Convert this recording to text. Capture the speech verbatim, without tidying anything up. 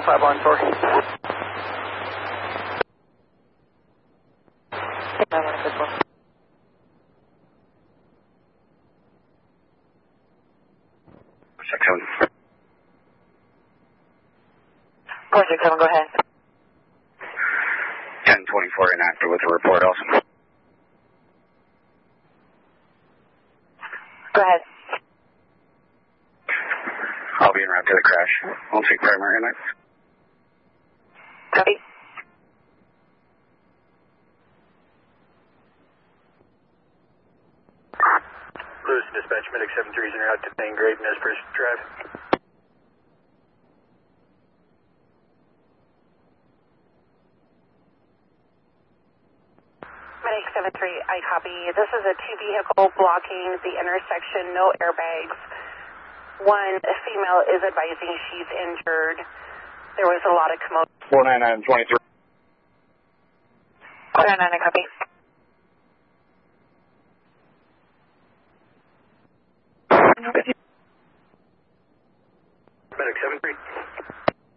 five one four. six seven. four six seven, go ahead. ten twenty-four inactive with a report also. Go ahead. I'll be en route to the crash. Won't take primary in it. Copy. Lewis Dispatch, Medic seven three is en route to Bang Grade, Nespers Drive. Medic seven three, I copy. This is a two vehicle blocking the intersection, no airbags. One female is advising she's injured. There was a lot of commotion. four nine nine twenty-three. four nine nine, I copy. Medic seven three.